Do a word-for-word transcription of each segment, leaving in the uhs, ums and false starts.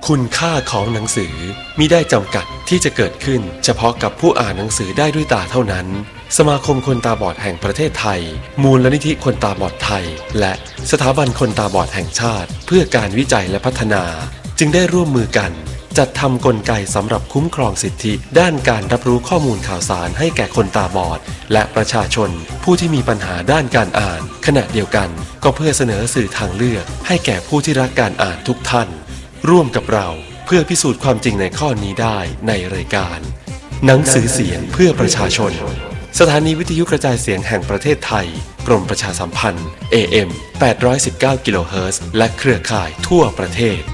คุณค่าของหนังสือมิได้จำกัดที่จะเกิดขึ้นเฉพาะกับผู้อ่านหนังสือได้ด้วยตาเท่านั้นสมาคมคนตาบอดแห่งประเทศไทยมูลนิธิคนตาบอดไทยและสถาบันคนตาบอดแห่งชาติเพื่อการวิจัยและพัฒนาจึงได้ร่วมมือกันจัดทำกลไกสำหรับคุ้มครองสิทธิด้านการรับรู้ข้อมูลข่าวสารให้แก่คนตาบอดและประชาชนผู้ที่มีปัญหาด้านการอ่านขณะเดียวกันก็เพื่อเสนอสื่อทางเลือกให้แก่ผู้ที่รักการอ่านทุกท่านร่วมกับเราเพื่อพิสูจน์ความจริงในข้อนี้ได้ในรายการหนังสือเสียงเพื่อประชาชนสถานีวิทยุกระจายเสียงแห่งประเทศไทยกรมประชาสัมพันธ์ เอ เอ็ม แปดร้อยสิบเก้า กิโลเฮิรตซ์และเครือข่ายทั่วประเทศ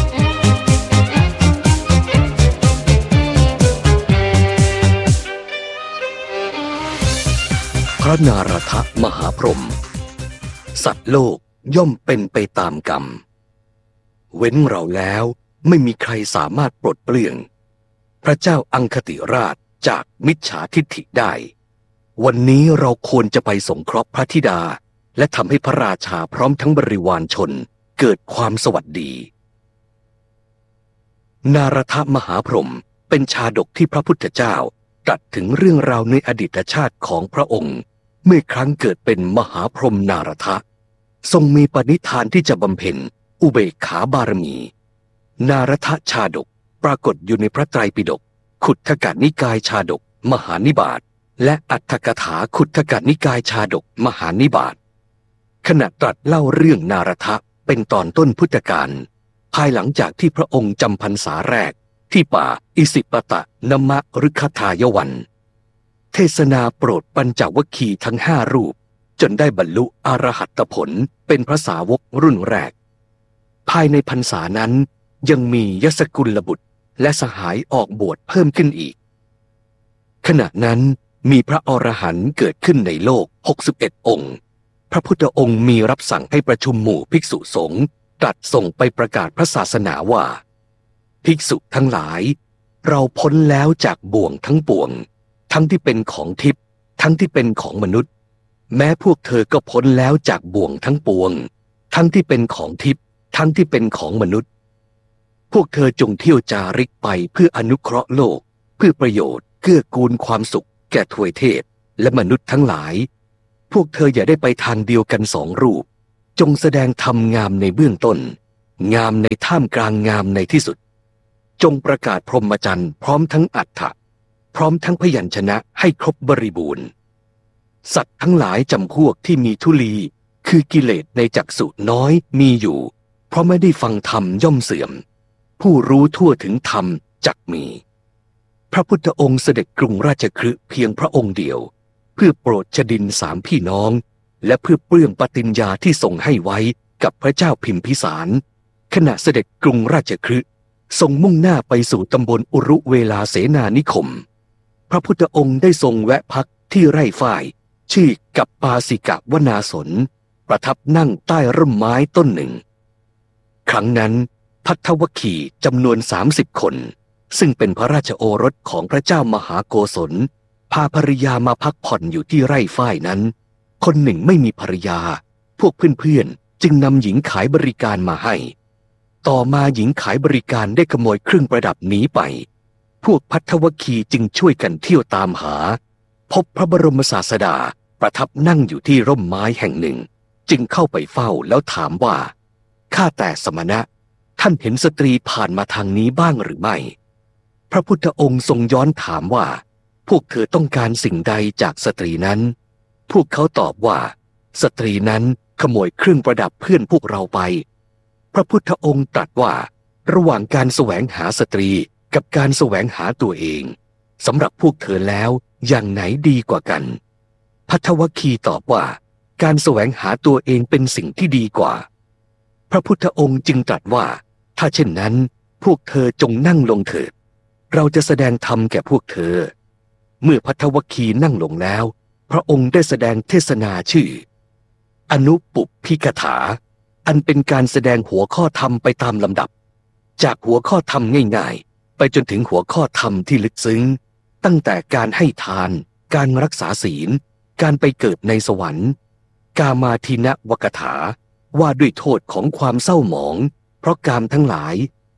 พระนารถมหาพรหมสัตว์โลกย่อมเป็นไปตามกรรมเว้นเราแล้วไม่มีใครสามารถปลดเปลื้องพระเจ้าอังคติราชจากมิจฉาทิฏฐิได้วันนี้เราควรจะไปสงเคราะห์พระธิดาและทำให้พระราชาพร้อมทั้งบริวารชนเกิดความสวัสดีนารถมหาพรหมเป็นชาดกที่พระพุทธเจ้าตรัสถึงเรื่องราวในอดีตชาติของพระองค์เมื่อครั้งเกิดเป็นมหาพรหมนารถะทรงมีปณิธานที่จะบำเพ็ญอุเบกขาบารมีนารถชาดกปรากฏอยู่ในพระไตรปิฎกขุททกนิกายชาดกมหานิบาตและอัตถกถาขุททกนิกายชาดกมหานิบาตขณะตรัสเล่าเรื่องนารถะเป็นตอนต้นพุทธกาลภายหลังจากที่พระองค์จำพรรษาแรกที่ป่าอิสิปตะนมฤคทายวันเทศนาโปรดปัญจวัคคีย์ทั้งห้ารูปจนได้บรรลุอรหัตผลเป็นพระสาวกรุ่นแรกภายในพรรษานั้นยังมียศกุลบุตรและสหายออกบวชเพิ่มขึ้นอีกขณะนั้นมีพระอรหันต์เกิดขึ้นในโลกหกสิบเอ็ดองค์พระพุทธองค์มีรับสั่งให้ประชุมหมู่ภิกษุสงฆ์ตรัสส่งไปประกาศพระศาสนาว่าภิกษุทั้งหลายเราพ้นแล้วจากบ่วงทั้งปวงทั้งที่เป็นของทิพย์ทั้งที่เป็นของมนุษย์แม้พวกเธอก็พ้นแล้วจากบ่วงทั้งปวงทั้งที่เป็นของทิพย์ทั้งที่เป็นของมนุษย์พวกเธอจงเที่ยวจาริกไปเพื่ออนุเคราะห์โลกเพื่อประโยชน์เกื้อกูลความสุขแก่ทวยเทพและมนุษย์ทั้งหลายพวกเธออย่าได้ไปทางเดียวกันสองรูปจงแสดงธรรมงามในเบื้องต้นงามในท่ามกลางงามในที่สุดจงประกาศพรหมจรรย์พร้อมทั้งอัฏฐะพร้อมทั้งพยัญชนะให้ครบบริบูรณ์สัตว์ทั้งหลายจำพวกที่มีทุลีคือกิเลสในจักษุน้อยมีอยู่เพราะไม่ได้ฟังธรรมย่อมเสื่อมผู้รู้ทั่วถึงธรรมจักมีพระพุทธองค์เสด็จกรุงราชคฤห์เพียงพระองค์เดียวเพื่อโปรดชดินสามพี่น้องและเพื่อเปลื้องปฏิญญาที่ทรงให้ไว้กับพระเจ้าพิมพิสารขณะเสด็จกรุงราชคฤห์ทรงมุ่งหน้าไปสู่ตำบลอุรุเวลาเสนานิคมพระพุทธองค์ได้ทรงแวะพักที่ไร่ฝ้ายชื่อกัปปาสิกะวนาสนประทับนั่งใต้ร่มไม้ต้นหนึ่งครั้งนั้นภัททวคีจำนวนสามสิบคนซึ่งเป็นพระราชโอรสของพระเจ้ามหาโกศลพาภริยามาพักผ่อนอยู่ที่ไร่ฝ้ายนั้นคนหนึ่งไม่มีภรรยาพวกเพื่อนๆจึงนำหญิงขายบริการมาให้ต่อมาหญิงขายบริการได้ขโมยเครื่องประดับหนีไปพวกภัททวคีจึงช่วยกันเที่ยวตามหาพบพระบรมศาสดาประทับนั่งอยู่ที่ร่มไม้แห่งหนึ่งจึงเข้าไปเฝ้าแล้วถามว่าข้าแต่สมณะท่านเห็นสตรีผ่านมาทางนี้บ้างหรือไม่พระพุทธองค์ทรงย้อนถามว่าพวกเธอต้องการสิ่งใดจากสตรีนั้นพวกเขาตอบว่าสตรีนั้นขโมยเครื่องประดับเพื่อนพวกเราไปพระพุทธองค์ตรัสว่าระหว่างการแสวงหาสตรีกับการแสวงหาตัวเองสำหรับพวกเธอแล้วอย่างไหนดีกว่ากันภัททวคีตอบว่าการแสวงหาตัวเองเป็นสิ่งที่ดีกว่าพระพุทธองค์จึงตรัสว่าถ้าเช่นนั้นพวกเธอจงนั่งลงเถิดเราจะแสดงธรรมแก่พวกเธอเมื่อภัททวคีนั่งลงแล้วพระองค์ได้แสดงเทศนาชื่ออนุปุพพิกถาอันเป็นการแสดงหัวข้อธรรมไปตามลำดับจากหัวข้อธรรมง่ายๆไปจนถึงหัวข้อธรรมที่ลึกซึ้งตั้งแต่การให้ทานการรักษาศีลการไปเกิดในสวรรค์กามาทินะวกถาว่าด้วยโทษของความเศร้าหมองเพราะกามทั้งหลาย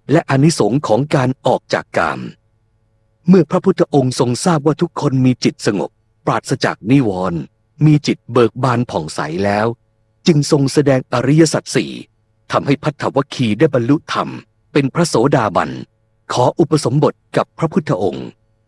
และอานิสงส์ของการออกจากกามเมื่อพระพุทธองค์ทรงทราบว่าทุกคนมีจิตสงบปราศจากนิวรณ์มีจิตเบิกบานผ่องใสแล้วจึงทรงแสดงอริยสัจสี่ทำให้ภัททวคีได้บรรลุธรรมเป็นพระโสดาบันขออุปสมบทกับพระพุทธองค์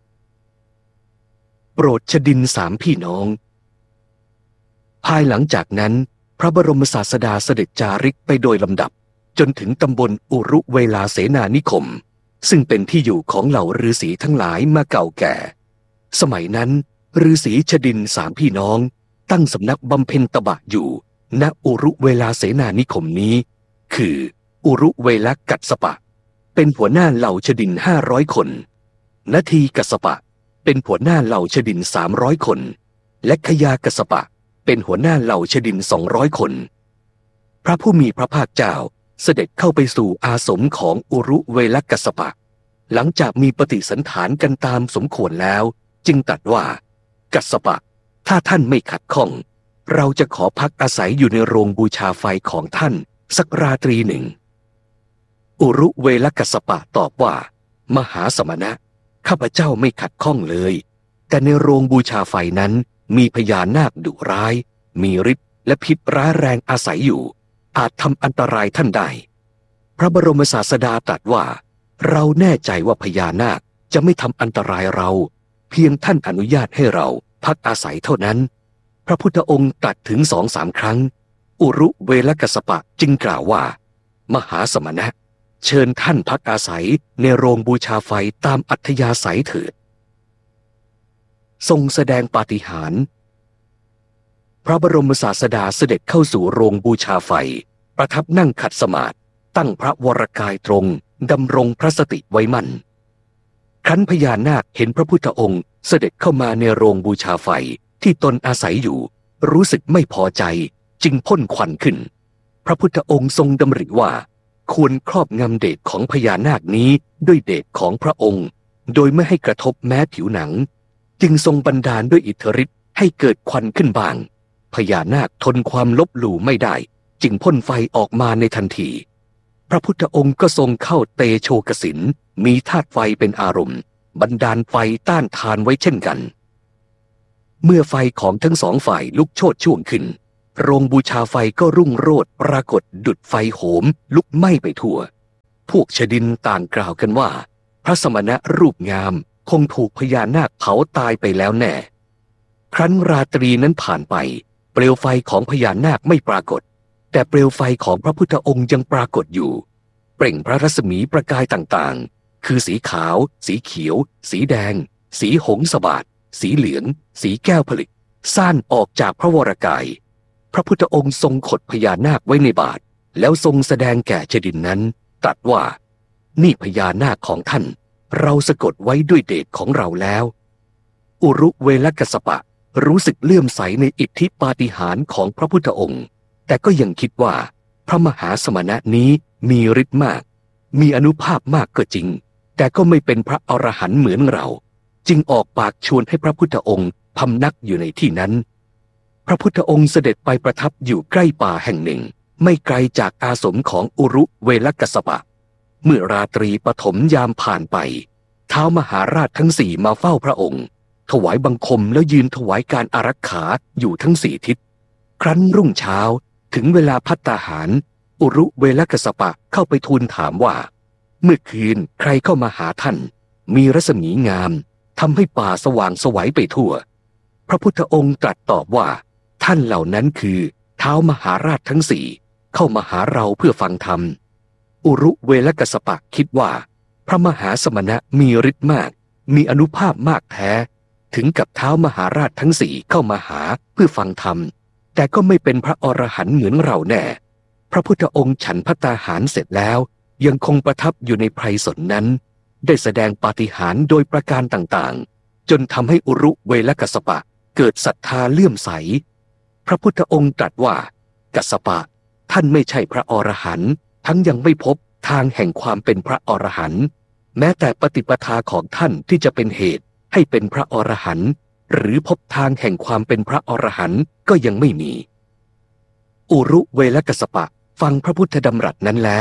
โปรดชดินสามพี่น้องภายหลังจากนั้นพระบรมศาสดาเสด็จจาริกไปโดยลำดับจนถึงตำบลอุรุเวลาเสนานิคมซึ่งเป็นที่อยู่ของเหล่าฤาษีทั้งหลายมาเก่าแก่สมัยนั้นฤาษีชดินสามพี่น้องตั้งสำนักบำเพ็ญตบะอยู่ณอุรุเวลาเสนานิคมนี้คืออุรุเวลกัสสปะเป็นหัวหน้าเหล่าชดินห้าร้อยคนนาทีกัสสปะเป็นหัวหน้าเหล่าชดินสามร้อยคนและขยากัสสปะเป็นหัวหน้าเหล่าชดินสองร้อยคนพระผู้มีพระภาคเจ้าเสด็จเข้าไปสู่อาสมของอุรุเวลกัสสปะหลังจากมีปฏิสันถานกันตามสมควรแล้วจึงตรัสว่ากัสสปะถ้าท่านไม่ขัดข้องเราจะขอพักอาศัยอยู่ในโรงบูชาไฟของท่านสักราตรีหนึ่งอุรุเวลกัสสปะตอบว่ามหาสมณะข้าพเจ้าไม่ขัดข้องเลยแต่ในโรงบูชาไฟนั้นมีพญานาคดุร้ายมีฤทธิ์และพิษร้ายแรงอาศัยอยู่อาจทำอันตรายท่านได้พระบรมศาสดาตรัสว่าเราแน่ใจว่าพญานาคจะไม่ทำอันตรายเราเพียงท่านอนุญาตให้เราพักอาศัยเท่านั้นพระพุทธองค์ตรัสถึงสองสามครั้งอุรุเวลกัสสปะจึงกล่าวว่ามหาสมณะเชิญท่านพักอาศัยในโรงบูชาไฟตามอัธยาศัยเถิดทรงแสดงปาฏิหาริย์พระบรมศาสดาเสด็จเข้าสู่โรงบูชาไฟประทับนั่งขัดสมาธิตั้งพระวรกายตรงดำรงพระสติไว้มั่นครั้นพญานาคเห็นพระพุทธองค์เสด็จเข้ามาในโรงบูชาไฟที่ตนอาศัยอยู่รู้สึกไม่พอใจจึงพ่นควันขึ้นพระพุทธองค์ทรงดำริว่าควรครอบงำเดชของพญานาคนี้ด้วยเดชของพระองค์โดยไม่ให้กระทบแม้ผิวหนังจึงทรงบันดาลด้วยอิทธิฤทธิ์ให้เกิดควันขึ้นบ้างพญานาคทนความลบหลู่ไม่ได้จึงพ่นไฟออกมาในทันทีพระพุทธองค์ก็ทรงเข้าเตโชกสินมีธาตุไฟเป็นอารมณ์บันดาลไฟต้านทานไว้เช่นกันเมื่อไฟของทั้งสองฝ่ายลุกโชติช่วงขึ้นโรงบูชาไฟก็รุ่งโรจน์ปรากฏดุจไฟโหมลุกไหม้ไปทั่วพวกชดินต่างกล่าวกันว่าพระสมณะรูปงามคงถูกพญานาคเผาตายไปแล้วแน่ครั้นราตรีนั้นผ่านไปเปลวไฟของพญานาคไม่ปรากฏแต่เปลวไฟของพระพุทธองค์ยังปรากฏอยู่เปล่งพระรัศมีประกายต่างๆคือสีขาวสีเขียวสีแดงสีหงสบาดสีเหลืองสีแก้วผลิตซ่านออกจากพระวรกายพระพุทธองค์ทรงขดพญานาคไว้ในบาตรแล้วทรงแสดงแก่ชดินนั้นตรัสว่านี่พญานาคของท่านเราสะกดไว้ด้วยเดชของเราแล้วอุรุเวลกัสสปะรู้สึกเลื่อมใสในอิทธิปาฏิหาริย์ของพระพุทธองค์แต่ก็ยังคิดว่าพระมหาสมณะนี้มีฤทธิ์มากมีอานุภาพมากก็จริงแต่ก็ไม่เป็นพระอรหันต์เหมือนเราจึงออกปากชวนให้พระพุทธองค์พำนักอยู่ในที่นั้นพระพุทธองค์เสด็จไปประทับอยู่ใกล้ป่าแห่งหนึ่งไม่ไกลจากอาสมของอุรุเวลกัสสปะเมื่อราตรีปฐมยามผ่านไปท้าวมหาราชทั้งสี่มาเฝ้าพระองค์ถวายบังคมแล้วยืนถวายการอารักขาอยู่ทั้งสี่ทิศครั้นรุ่งเช้าถึงเวลาภัตตาหารอุรุเวลกัสสปะเข้าไปทูลถามว่าเมื่อคืนใครเข้ามาหาท่านมีรัศมีงามทำให้ป่าสว่างไสวไปทั่วพระพุทธองค์ตรัสตอบว่าท่านเหล่านั้นคือท้าวมหาราชทั้งสี่เข้ามาหาเราเพื่อฟังธรรมอุรุเวลกัสสปะคิดว่าพระมหาสมณะมีฤทธิ์มากมีอานุภาพมากแท้ถึงกับท้าวมหาราชทั้งสี่เข้ามาหาเพื่อฟังธรรมแต่ก็ไม่เป็นพระอรหันต์เหมือนเราแน่พระพุทธองค์ฉันภัตตาหารเสร็จแล้วยังคงประทับอยู่ในไพรสนนั้นได้แสดงปาฏิหาริย์โดยประการต่างๆจนทำให้อุรุเวลกัสสปะเกิดศรัทธาเลื่อมใสพระพุทธองค์ตรัสว่ากัสสปะท่านไม่ใช่พระอรหันต์ทั้งยังไม่พบทางแห่งความเป็นพระอรหันต์แม้แต่ปฏิปทาของท่านที่จะเป็นเหตุให้เป็นพระอรหันต์หรือพบทางแห่งความเป็นพระอรหันต์ก็ยังไม่มีอุรุเวลกัสสปะฟังพระพุทธดำรัสนั้นแล้ว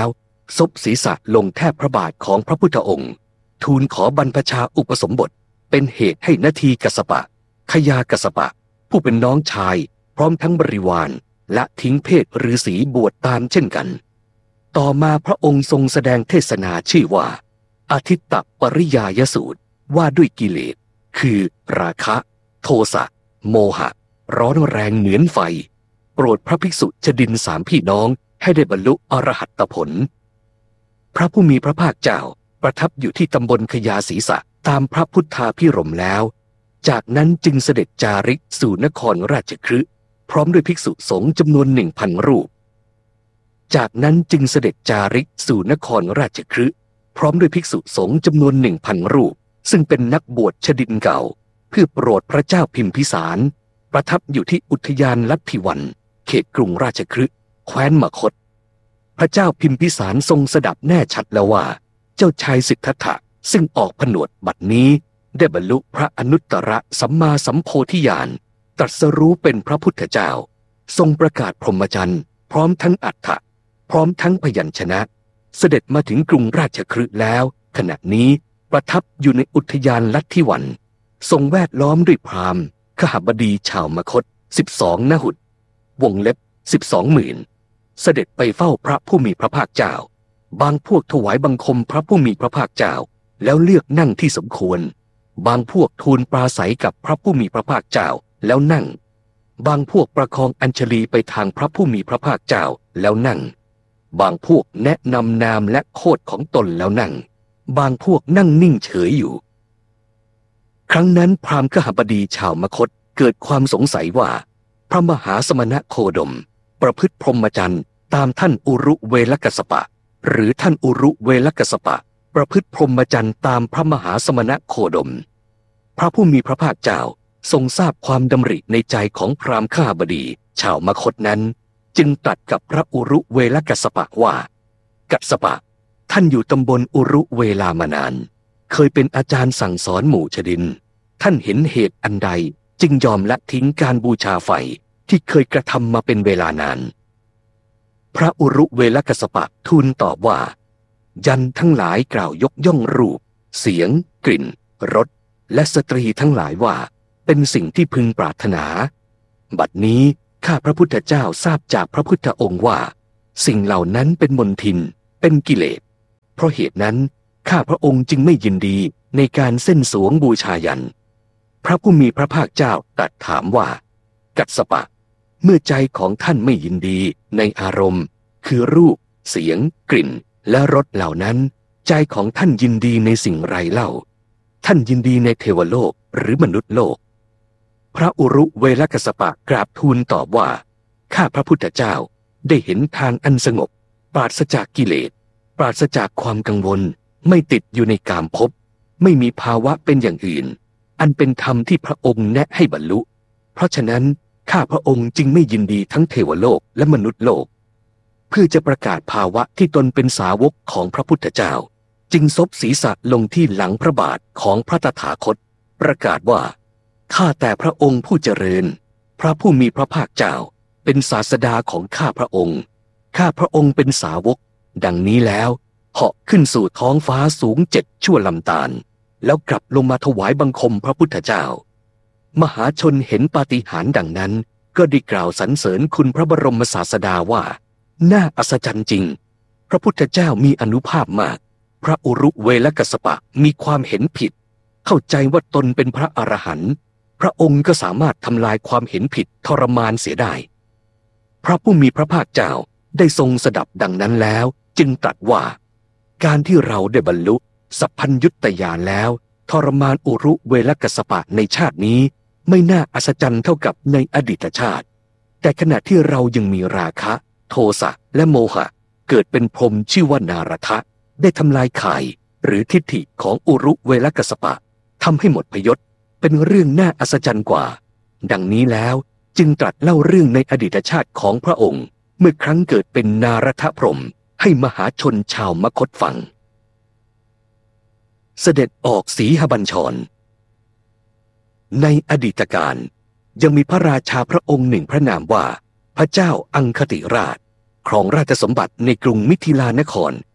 ซบศีรษะลงแทบพระบาทของพระพุทธองค์ทูลขอบรรพชาอุปสมบทเป็นเหตุให้นาทีกัสสปะขยากัสสปะผู้เป็นน้องชายพร้อมทั้งบริวารและทิ้งเพศฤาษีบวชตามเช่นกันต่อมาพระองค์ทรงแสดงเทศนาชื่อว่าอาทิตตปริยายสูตรว่าด้วยกิเลสคือราคะโทสะโมหะร้อนแรงเหมือนไฟโปรดพระภิกษุชดินสามพี่น้องให้ได้บรรลุอรหัตผลพระผู้มีพระภาคเจ้าประทับอยู่ที่ตำบลขยาศีสะตามพระพุทธาภิรมย์แล้วจากนั้นจึงเสด็จจาริกสู่นครราชคฤห์พร้อมด้วยภิกษุสงฆ์จำนวนหนึ่งพันรูปจากนั้นจึงเสด็จจาริกสู่นครราชคฤห์พร้อมด้วยภิกษุสงฆ์จำนวนหนึ่งพันรูปซึ่งเป็นนักบวชชดินเก่าเพื่อโปรดพระเจ้าพิมพิสารประทับอยู่ที่อุทยานลัทธิวันเขตกรุงราชคฤห์แคว้นมคธพระเจ้าพิมพิสารทรงสดับแน่ชัดแล้วว่าเจ้าชายสิทธัตถะซึ่งออกผนวดบัดนี้ได้บรรลุพระอนุตตรสัมมาสัมโพธิญาณตรัสรู้เป็นพระพุทธเจ้าทรงประกาศพรหมจรรย์พร้อมทั้งอัฏฐะพร้อมทั้งพยัญชนะเสด็จมาถึงกรุงราชคฤห์แล้วขณะนี้ประทับอยู่ในอุทยานลัทธิวันทรงแวดล้อมด้วยพราหมณ์ขหบดีชาวมคธสิบสองนหุฏวงเล็บสิบสองหมื่นเสด็จไปเฝ้าพระผู้มีพระภาคเจ้าบางพวกถวายบังคมพระผู้มีพระภาคเจ้าแล้วเลือกนั่งที่สมควรบางพวกทูลปราศัยกับพระผู้มีพระภาคเจ้าแล้วนั่งบางพวกประคองอัญชลีไปทางพระผู้มีพระภาคเจ้าแล้วนั่งบางพวกแนะนำนามและโคดของตนแล้วนั่งบางพวกนั่งนิ่งเฉยอยู่ครั้งนั้นพราหมณ์ขหบดีชาวมคธเกิดความสงสัยว่าพระมหาสมณโคดมประพฤติพรหมจรรย์ตามท่านอุรุเวลกัสสปะหรือท่านอุรุเวลกัสสปะประพฤติพรหมจรรย์ตามพระมหาสมณโคดมพระผู้มีพระภาคเจ้าทรงทราบความดำริในใจของพราหมณ์ขหบดีชาวมคธนั้นจึงตรัสกับพระอุรุเวลกัสสปะว่ากัสสปะท่านอยู่ตำบลอุรุเวลามานานเคยเป็นอาจารย์สั่งสอนหมู่ชดินท่านเห็นเหตุอันใดจึงยอมละทิ้งการบูชาไฟที่เคยกระทำมาเป็นเวลานานพระอุรุเวลกัสสปะทูลตอบว่ายันทั้งหลายกล่าวยกย่องรูปเสียงกลิ่นรสและสตรีทั้งหลายว่าเป็นสิ่งที่พึงปรารถนาบัดนี้ข้าพระพุทธเจ้าทราบจากพระพุทธองค์ว่าสิ่งเหล่านั้นเป็นมลทินเป็นกิเลสเพราะเหตุนั้นข้าพระองค์จึงไม่ยินดีในการเส้นสวงบูชายันพระผู้มีพระภาคเจ้าตรัสถามว่ากัสสปะเมื่อใจของท่านไม่ยินดีในอารมณ์คือรูปเสียงกลิ่นและรสเหล่านั้นใจของท่านยินดีในสิ่งไรเล่าท่านยินดีในเทวโลกหรือมนุษย์โลกพระอุรุเวลกัสสปะกราบทูลตอบว่าข้าพระพุทธเจ้าได้เห็นทางอันสงบปราศจากกิเลสปราศจากความกังวลไม่ติดอยู่ในกามภพไม่มีภาวะเป็นอย่างอื่นอันเป็นธรรมที่พระองค์แนะให้บรรลุเพราะฉะนั้นข้าพระองค์จึงไม่ยินดีทั้งเทวโลกและมนุษย์โลกเพื่อจะประกาศภาวะที่ตนเป็นสาวกของพระพุทธเจ้าจึงซบศีรษะลงที่หลังพระบาทของพระตถาคตประกาศว่าข้าแต่พระองค์ผู้เจริญพระผู้มีพระภาคเจ้าเป็นศาสดาของข้าพระองค์ข้าพระองค์เป็นสาวกดังนี้แล้วเหาะขึ้นสู่ท้องฟ้าสูงเจ็ดชั่วลำตาลแล้วกลับลงมาถวายบังคมพระพุทธเจ้ามหาชนเห็นปาฏิหาริย์ดังนั้นก็ได้กล่าวสรรเสริญคุณพระบรมศาสดาว่าน่าอัศจรรย์จริงพระพุทธเจ้ามีอานุภาพมากพระอุรุเวลกัสสปะมีความเห็นผิดเข้าใจว่าตนเป็นพระอรหันต์พระองค์ก็สามารถทำลายความเห็นผิดทรมานเสียได้พระผู้มีพระภาคเจ้าได้ทรงสดับดังนั้นแล้วจึงตรัสว่าการที่เราได้บรรลุสัพพัญญุตญาณแล้วทรมานอุรุเวลกัสสปะในชาตินี้ไม่น่าอัศจรรย์เท่ากับในอดีตชาติแต่ขณะที่เรายังมีราคะโทสะและโมหะเกิดเป็นพรหมชื่อว่านารทะได้ทำลายข่ายหรือทิฏฐิของอุรุเวลกัสสปะทำให้หมดพยศเป็นเรื่องน่าอัศจรรย์กว่าดังนี้แล้วจึงตรัสเล่าเรื่องในอดีตชาติของพระองค์เมื่อครั้งเกิดเป็นนารทพรหมให้มหาชนชาวมคธฟังเสด็จออกสีหบัญชรในอดีตการยังมีพระราชาพระองค์หนึ่งพระนามว่าพระเจ้าอังคติราชครองราชสมบัติในกรุงมิถิลานคร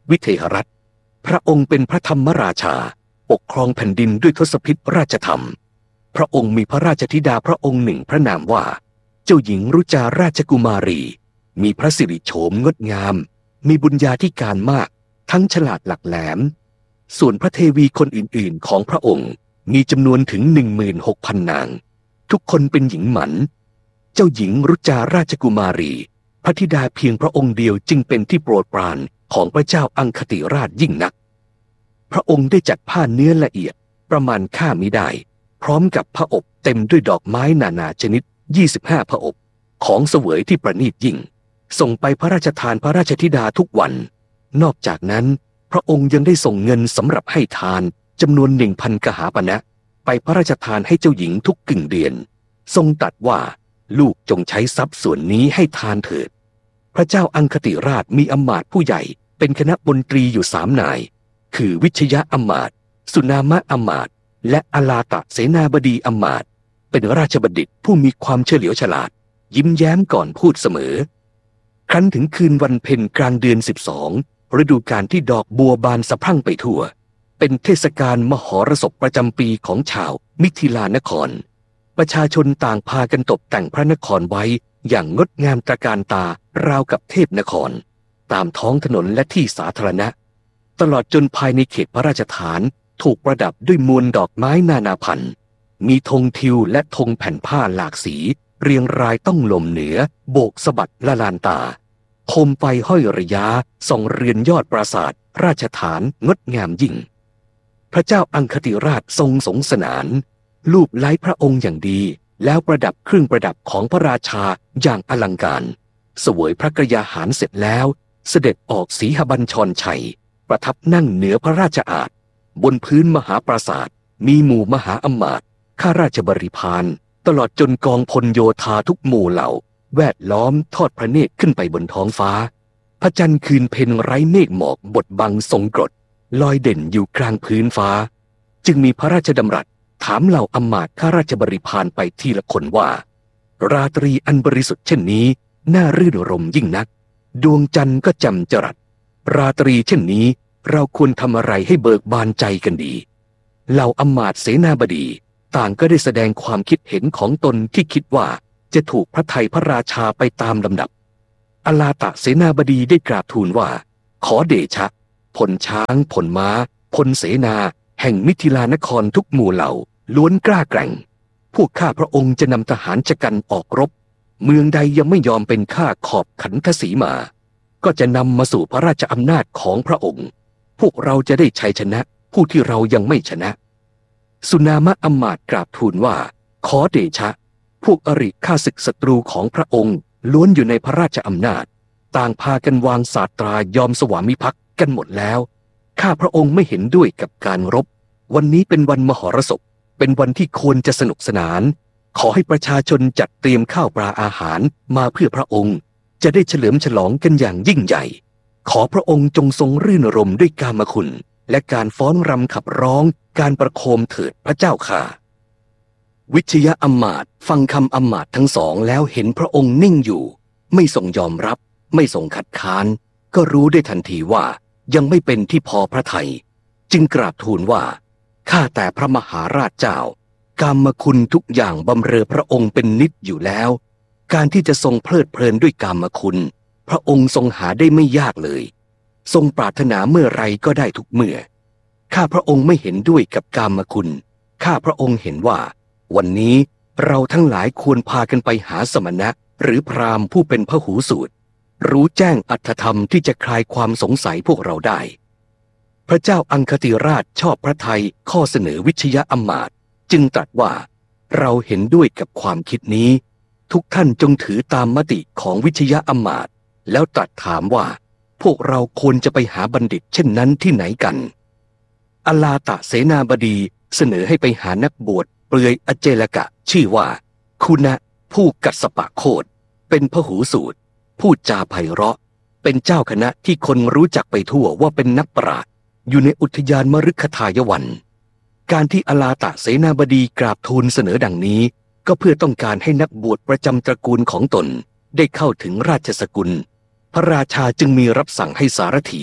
วิเทหรัฐพระองค์เป็นพระธรรมราชาปกครองแผ่นดินด้วยทศพิธราชธรรมพระองค์มีพระราชธิดาพระองค์หนึ่งพระนามว่าเจ้าหญิงรุจาราชกุมารีมีพระสิริโฉมงดงามมีบุญญาธิการมากทั้งฉลาดหลักแหลมส่วนพระเทวีคนอื่นๆของพระองค์มีจำนวนถึง หนึ่งหมื่นหกพัน นางทุกคนเป็นหญิงหมันเจ้าหญิงรุจาราชกุมารีพระธิดาเพียงพระองค์เดียวจึงเป็นที่โปรดปรานของพระเจ้าอังคติราชยิ่งนักพระองค์ได้จัดผ้าเนื้อละเอียดประมาณค่ามิได้พร้อมกับผ้าอบเต็มด้วยดอกไม้นานาชนิดยี่สิบห้าผ้าอบของเสวยที่ประณีตยิ่งส่งไปพระราชทานพระราชธิดาทุกวันนอกจากนั้นพระองค์ยังได้ส่งเงินสำหรับให้ทานจำนวนหนึ่งพันกหาปณะไปพระราชทานให้เจ้าหญิงทุกกึ่งเดือนทรงตรัสว่าลูกจงใช้ทรัพย์ส่วนนี้ให้ทานเถิดพระเจ้าอังคติราชมีอำมาตย์ผู้ใหญ่เป็นคณะบนตรีอยู่สามนายคือวิชยะอำมาตย์สุนามะอำมาตย์และอลาตะเสนาบดีอำมาตย์เป็นราชบัณฑิตผู้มีความเฉลียวฉลาดยิ้มแย้มก่อนพูดเสมอครั้นถึงคืนวันเพ็ญกลางเดือนสิบสองฤดูกาลที่ดอกบัวบานสะพรั่งไปทั่วเป็นเทศกาลมหรสพประจำปีของชาวมิถิลานครประชาชนต่างพากันตกแต่งพระนครไว้อย่างงดงามตระการตาราวกับเทพนครตามท้องถนนและที่สาธารณะตลอดจนภายในเขตพระราชฐานถูกประดับด้วยมวลดอกไม้นานาพันธุ์มีธงทิวและธงแผ่นผ้าหลากสีเรียงรายต้องลมเหนือโบกสะบัดละลานตาโคมไฟห้อยระยะส่องเรือนยอดปราสาทราชฐานงดงามยิ่งพระเจ้าอังคติราชทรงสงสนานลูบไล้พระองค์อย่างดีแล้วประดับเครื่องประดับของพระราชาอย่างอลังการเสวยพระกยาหารเสร็จแล้วเสด็จออกสีหบัญชรชัยประทับนั่งเหนือพระราชอาณบนพื้นมหาปราสาทมีหมู่มหาอมาตย์ข้าราชบริพารตลอดจนกองพลโยธาทุกหมู่เหล่าแวดล้อมทอดพระเนตรขึ้นไปบนท้องฟ้าพระจันทร์คืนเพ็ญไร้เมฆหมอกบดบังทรงกรดลอยเด่นอยู่กลางพื้นฟ้าจึงมีพระราชดำรัสถามเหล่าอมาตย์ข้าราชบริพารไปทีละคนว่าราตรีอันบริสุทธิ์เช่นนี้น่ารื่นรมยิ่งนักดวงจันทร์ก็จำจรัสราตรีเช่นนี้เราควรทำอะไรให้เบิกบานใจกันดีเหล่าอมาตย์เสนาบดีต่างก็ได้แสดงความคิดเห็นของตนที่คิดว่าจะถูกพระทัยพระราชาไปตามลำดับอลาตะเสนาบดีได้กราบทูลว่าขอเดชะพลช้างพลม้าพลเสนาแห่งมิถิลานครทุกหมู่เหล่าล้วนกล้าแกร่งพวกข้าพระองค์จะนำทหารชะกันออกรบเมืองใดยังไม่ยอมเป็นข้าขอบขันทศีมาก็จะนำมาสู่พระราชอำนาจของพระองค์พวกเราจะได้ชัยชนะผู้ที่เรายังไม่ชนะสุนามะอมาตย์กราบทูลว่าขอเดชะพวกอริข้าศึกศัตรูของพระองค์ล้วนอยู่ในพระราชอำนาจต่างพากันวางศาสตรายอมสวามิภักดิ์กันหมดแล้วข้าพระองค์ไม่เห็นด้วยกับการรบวันนี้เป็นวันมหรสพเป็นวันที่ควรจะสนุกสนานขอให้ประชาชนจัดเตรียมข้าวปลาอาหารมาเพื่อพระองค์จะได้เฉลิมฉลองกันอย่างยิ่งใหญ่ขอพระองค์จงทรงรื่นรมด้วยกามคุณและการฟ้อนรำขับร้องการประโคมเถิดพระเจ้าค่ะวิชยะอมาตย์ฟังคำอมาตย์ทั้งสองแล้วเห็นพระองค์นิ่งอยู่ไม่ทรงยอมรับไม่ทรงขัดค้านก็รู้ได้ทันทีว่ายังไม่เป็นที่พอพระทัยจึงกราบทูลว่าข้าแต่พระมหาราชเจ้ากามคุณทุกอย่างบำเรอพระองค์เป็นนิจอยู่แล้วการที่จะทรงเพลิดเพลินด้วยกามคุณพระองค์ทรงหาได้ไม่ยากเลยทรงปรารถนาเมื่อไรก็ได้ทุกเมื่อข้าพระองค์ไม่เห็นด้วยกับกามคุณข้าพระองค์เห็นว่าวันนี้เราทั้งหลายควรพากันไปหาสมณะหรือพราหมณ์ผู้เป็นพหูสูตรรู้แจ้งอรรถธรรมที่จะคลายความสงสัยพวกเราได้พระเจ้าอังคติราชชอบพระทัยข้อเสนอวิชยะอมาตย์จึงตรัสว่าเราเห็นด้วยกับความคิดนี้ทุกท่านจงถือตามมติของวิชยะอมาตย์แล้วตรัสถามว่าพวกเราควรจะไปหาบัณฑิตเช่นนั้นที่ไหนกันอลาตะเสนาบดีเสนอให้ไปหานักบวชเปลือยอเจลกะชื่อว่าคุณะผู้กัสสปะโคตเป็นพหูสูตรพูดจาไพเราะเป็นเจ้าคณะที่คนรู้จักไปทั่วว่าเป็นนักปราชญ์อยู่ในอุทยานมฤคทายวันการที่อลาตะเสนาบดีกราบทูลเสนอดังนี้ก็เพื่อต้องการให้นักบวชประจำตระกูลของตนได้เข้าถึงราชสกุลพระราชาจึงมีรับสั่งให้สารถี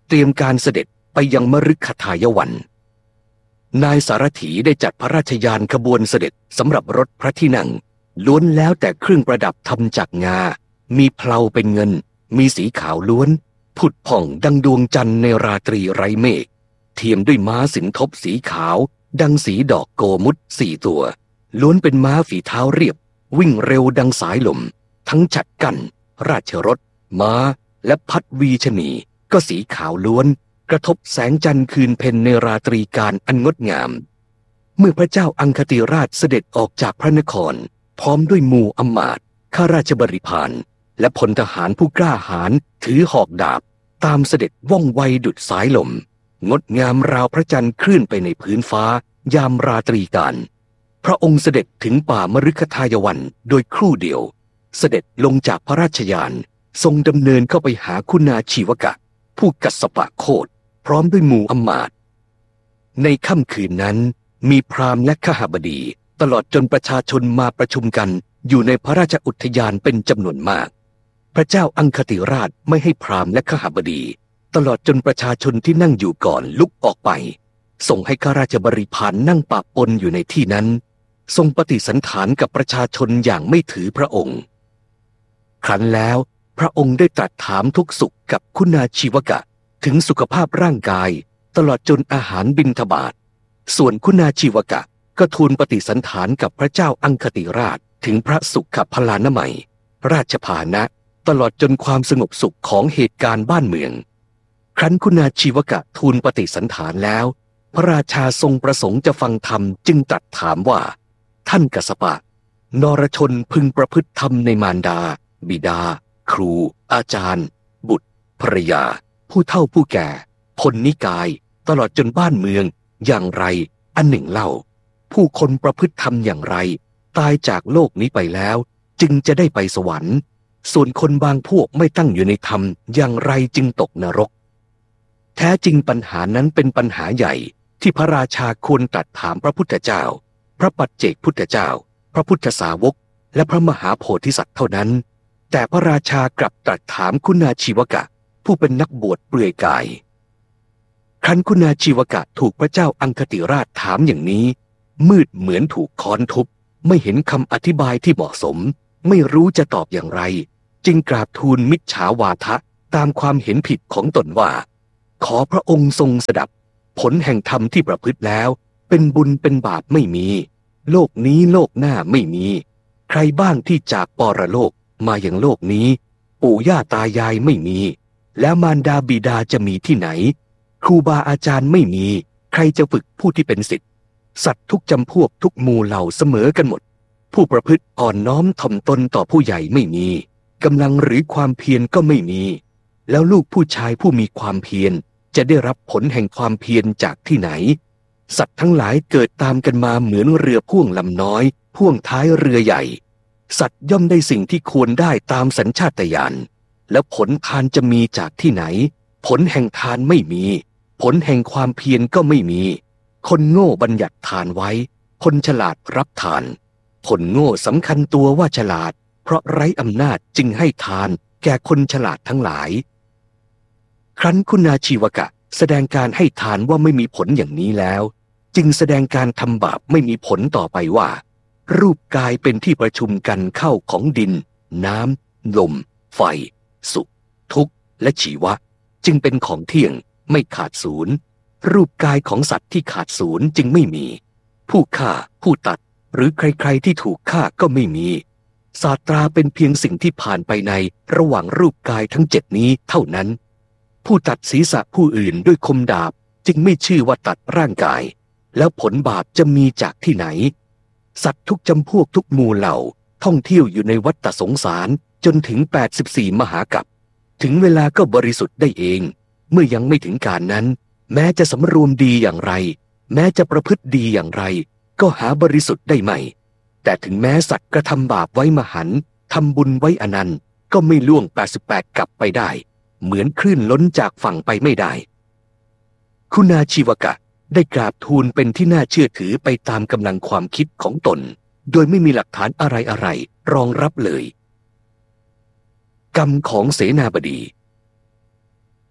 เตรียมการเสด็จไปยังมฤคทายวันนายสารถีได้จัดพระราชยานขบวนเสด็จสำหรับรถพระที่นั่งล้วนแล้วแต่เครื่องประดับทำจากงามีเพลาเป็นเงินมีสีขาวล้วนผุดผ่องดังดวงจันทร์ในราตรีไร้เมฆเทียมด้วยม้าสินทบสีขาวดังสีดอกโกมุตสี่ตัวล้วนเป็นม้าฝีเท้าเรียบวิ่งเร็วดังสายลมทั้งฉัดกั้นราชรถม้าและพัดวีชนีก็สีขาวล้วนกระทบแสงจันทร์คืนเพ็ญในราตรีการอันงดงามเมื่อพระเจ้าอังคติราชเสด็จออกจากพระนครพร้อมด้วยหมู่อำมาตย์ข้าราชบริพารและพลทหารผู้กล้าหาญถือหอกดาบตามเสด็จว่องไวดุจสายลมงดงามราวพระจันทร์เคลื่อนไปในพื้นฟ้ายามราตรีการพระองค์เสด็จถึงป่ามฤคทายวันโดยครู่เดียวเสด็จลงจากพระราชยานทรงดำเนินเข้าไปหาคุณาชีวกะผู้กัสสปะโคตพร้อมด้วยหมู่อำมาตย์ในค่ำคืนนั้นมีพราหมณ์และขหบดีตลอดจนประชาชนมาประชุมกันอยู่ในพระราชอุทยานเป็นจำนวนมากพระเจ้าอังคติราชไม่ให้พราหมณ์และขหบดีตลอดจนประชาชนที่นั่งอยู่ก่อนลุกออกไปส่งให้ข้าราชบริพารนั่งปะปนอยู่ในที่นั้นทรงปฏิสันถานกับประชาชนอย่างไม่ถือพระองค์ครั้นแล้วพระองค์ได้ตรัสถามทุกสุขกับคุณาชีวกะถึงสุขภาพร่างกายตลอดจนอาหารบิณฑบาตส่วนคุณาชีวกะก็ทูลปฏิสันถานกับพระเจ้าอังคติราชถึงพระสุขพลานามัยราชพานะตลอดจนความสงบสุขของเหตุการณ์บ้านเมืองครั้นคุณาชีวกะทูลปฏิสันถานแล้วพระราชาทรงประสงค์จะฟังธรรมจึงตรัสถามว่าท่านกัสสปะนรชนพึงประพฤติธรรมในมารดาบิดาครูอาจารย์บุตรภรรยาผู้เฒ่าผู้แก่พลนิกายตลอดจนบ้านเมืองอย่างไรอันหนึ่งเล่าผู้คนประพฤติธรรมอย่างไรตายจากโลกนี้ไปแล้วจึงจะได้ไปสวรรค์ส่วนคนบางพวกไม่ตั้งอยู่ในธรรมอย่างไรจึงตกนรกแท้จริงปัญหานั้นเป็นปัญหาใหญ่ที่พระราชาควรตรัสถามพระพุทธเจ้าพระปัจเจกพุทธเจ้าพระพุทธสาวกและพระมหาโพธิสัตว์เท่านั้นแต่พระราชากลับตรัสถามคุณาชีวกะผู้เป็นนักบวชเปลือยกายครั้นคุณาชีวกะถูกพระเจ้าอังคติราชถามอย่างนี้มืดเหมือนถูกค้อนทุบไม่เห็นคำอธิบายที่เหมาะสมไม่รู้จะตอบอย่างไรจึงกราบทูลมิจฉาวาทะตามความเห็นผิดของตนว่าขอพระองค์ทรงสดับผลแห่งธรรมที่ประพฤติแล้วเป็นบุญเป็นบาปไม่มีโลกนี้โลกหน้าไม่มีใครบ้างที่จากปรโลกมาอย่างโลกนี้ปู่ย่าตายายไม่มีแล้วมารดาบิดาจะมีที่ไหนครูบาอาจารย์ไม่มีใครจะฝึกผู้ที่เป็นศิษย์สัตว์ทุกจำพวกทุกหมู่เหล่าเสมอกันหมดผู้ประพฤติอ่อนน้อมถ่อมตนต่อผู้ใหญ่ไม่มีกำลังหรือความเพียรก็ไม่มีแล้วลูกผู้ชายผู้มีความเพียรจะได้รับผลแห่งความเพียรจากที่ไหนสัตว์ทั้งหลายเกิดตามกันมาเหมือนเรือพ่วงลำน้อยพ่วงท้ายเรือใหญ่สัตว์ย่อมได้สิ่งที่ควรได้ตามสัญชาตญาณแล้วผลทานจะมีจากที่ไหนผลแห่งทานไม่มีผลแห่งความเพียรก็ไม่มีคนโง่บัญญัติทานไว้คนฉลาดรับทานคนโง่สำคัญตัวว่าฉลาดเพราะไร้อำนาจจึงให้ทานแก่คนฉลาดทั้งหลายครั้นคุณาชีวกะแสดงการให้ทานว่าไม่มีผลอย่างนี้แล้วจึงแสดงการทำบาปไม่มีผลต่อไปว่ารูปกายเป็นที่ประชุมกันเข้าของดินน้ำลมไฟสุขทุกข์และชีวะจึงเป็นของเที่ยงไม่ขาดศูนย์รูปกายของสัตว์ที่ขาดศูนย์จึงไม่มีผู้ฆ่าผู้ตัดหรือใครๆที่ถูกฆ่าก็ไม่มีศาสตราเป็นเพียงสิ่งที่ผ่านไปในระหว่างรูปกายทั้งเจ็ดนี้เท่านั้นผู้ตัดศีรษะผู้อื่นด้วยคมดาบจึงไม่ชื่อว่าตัดร่างกายแล้วผลบาปจะมีจากที่ไหนสัตว์ทุกจำพวกทุกหมู่เหล่าท่องเที่ยวอยู่ในวัฏสงสารจนถึงแปดสิบสี่มหากัปถึงเวลาก็บริสุทธิ์ได้เองเมื่อยังไม่ถึงการนั้นแม้จะสำรวมดีอย่างไรแม้จะประพฤติดีอย่างไรก็หาบริสุทธิ์ได้ไม่แต่ถึงแม้สัตว์กระทำบาปไว้มหันต์ทำบุญไว้อนันต์ก็ไม่ล่วงแปดสิบแปดกัปไปได้เหมือนคลื่นล้นจากฝั่งไปไม่ได้คุณาชีวกะได้กราบทูลเป็นที่น่าเชื่อถือไปตามกำลังความคิดของตนโดยไม่มีหลักฐานอะไรๆรองรับเลยกรรมของเสนาบดีข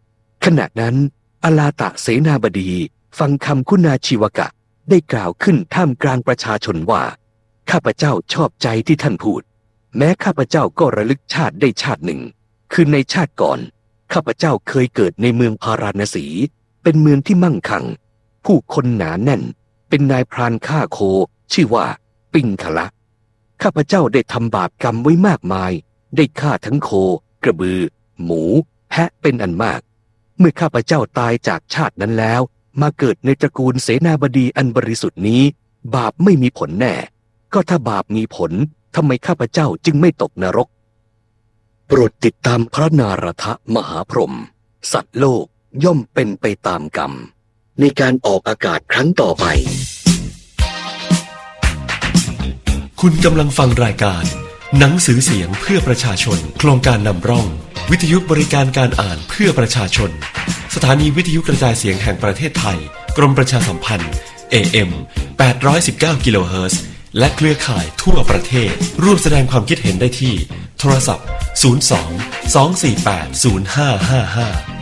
ขณะนั้นอลาตะเสนาบดีฟังคำคุณาชีวกะได้กล่าวขึ้นท่ามกลางประชาชนว่าข้าพเจ้าชอบใจที่ท่านพูดแม้ข้าพเจ้าก็ระลึกชาติได้ชาติหนึ่งคือในชาติก่อนข้าพเจ้าเคยเกิดในเมืองพาราณสีเป็นเมืองที่มั่งคั่งผู้คนหนาแน่นเป็นนายพรานฆ่าโคชื่อว่าปิงคละข้าพเจ้าได้ทำบาปกรรมไว้มากมายได้ฆ่าทั้งโคกระบือหมูแพะเป็นอันมากเมื่อข้าพเจ้าตายจากชาตินั้นแล้วมาเกิดในตระกูลเสนาบดีอันบริสุทธิ์นี้บาปไม่มีผลแน่ก็ถ้าบาปมีผลทำไมข้าพเจ้าจึงไม่ตกนรกโปรดติดตามพระนารถมหาพรหมสัตว์โลกย่อมเป็นไปตามกรรมในการออกอากาศครั้งต่อไปคุณกำลังฟังรายการหนังสือเสียงเพื่อประชาชนโครงการนำร่องวิทยุบริการการอ่านเพื่อประชาชนสถานีวิทยุกระจายเสียงแห่งประเทศไทยกรมประชาสัมพันธ์ เอ เอ็ม แปดร้อยสิบเก้า กิโลเฮิรตซ์และเครือข่ายทั่วประเทศร่วมแสดงความคิดเห็นได้ที่โทรศัพท์ศูนย์ สอง สอง สี่ แปด ศูนย์ ห้า ห้า ห้า